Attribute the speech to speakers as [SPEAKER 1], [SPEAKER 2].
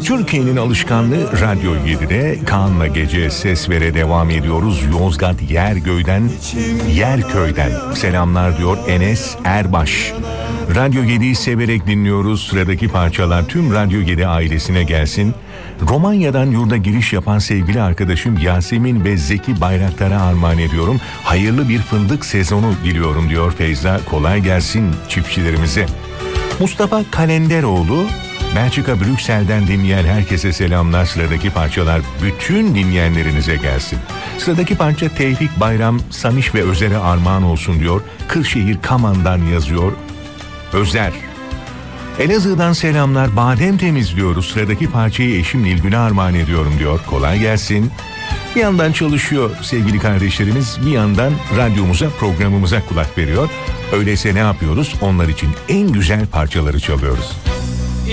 [SPEAKER 1] Türkiye'nin alışkanlığı Radyo 7'de Kaan'la gece ses vere devam ediyoruz. Yozgat Yerköy'den selamlar diyor Enes Erbaş. Radyo 7'yi severek dinliyoruz. Sıradaki parçalar tüm Radyo 7 ailesine gelsin. Romanya'dan yurda giriş yapan sevgili arkadaşım Yasemin ve Zeki Bayraktar'a armağan ediyorum. Hayırlı bir fındık sezonu diliyorum diyor Feyza. Kolay gelsin çiftçilerimize. Mustafa Kalenderoğlu, Belçika Brüksel'den dinleyen herkese selamlar. Sıradaki parçalar bütün dinleyenlerinize gelsin. Sıradaki parça Tevfik Bayram, Samiş ve Özer'e armağan olsun diyor. Kırşehir Kaman'dan yazıyor Özer. Elazığ'dan selamlar. Badem temizliyoruz. Sıradaki parçayı eşim Nilgün'e armağan ediyorum diyor. Kolay gelsin. Bir yandan çalışıyor sevgili kardeşlerimiz. Bir yandan radyomuza, programımıza kulak veriyor. Öyleyse ne yapıyoruz? Onlar için en güzel parçaları çalıyoruz.